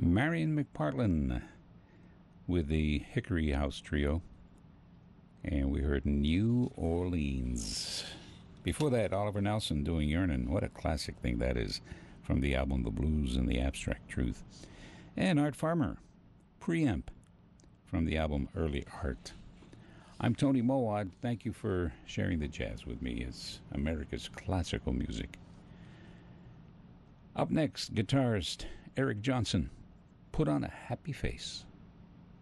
Marion McPartlin with the Hickory House Trio. And we heard New Orleans. Before that, Oliver Nelson doing Yearnin'. What a classic thing that is from the album The Blues and the Abstract Truth. And Art Farmer, Preamp, from the album Early Art. I'm Tony Mowat. Thank you for sharing the jazz with me. It's America's classical music. Up next, guitarist Eric Johnson, Put on a Happy Face.